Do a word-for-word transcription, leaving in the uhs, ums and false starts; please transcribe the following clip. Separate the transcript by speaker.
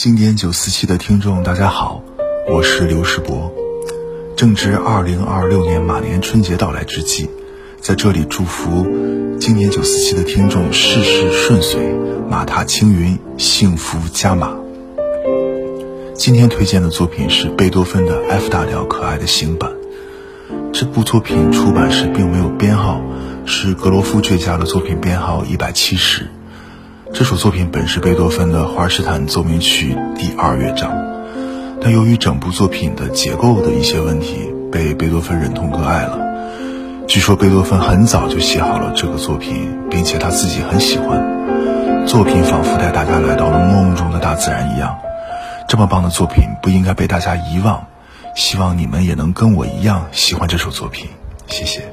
Speaker 1: 经典九四七的听众大家好，我是刘世博。正值二零二六年马年春节到来之际，在这里祝福经典九四七的听众事事顺遂，马踏青云，幸福加码。今天推荐的作品是贝多芬的 F 大调可爱的行版。这部作品出版时并没有编号，是格罗夫追加的作品编号一百七十。这首作品本是贝多芬的华尔施坦奏鸣曲第二乐章，但由于整部作品的结构的一些问题，被贝多芬忍痛割爱了。据说贝多芬很早就写好了这个作品，并且他自己很喜欢。作品仿佛带大家来到了梦中的大自然一样。这么棒的作品不应该被大家遗忘，希望你们也能跟我一样喜欢这首作品。谢谢。